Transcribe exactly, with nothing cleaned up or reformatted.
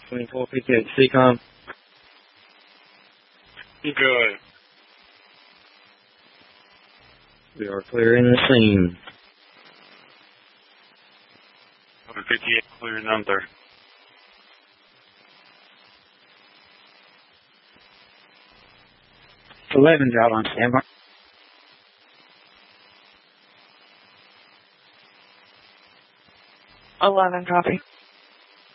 twenty-four fifty-eight, C COM. Good. We are clearing the scene. Over fifty-eight, clear number. eleven's out on standby. eleven, copy.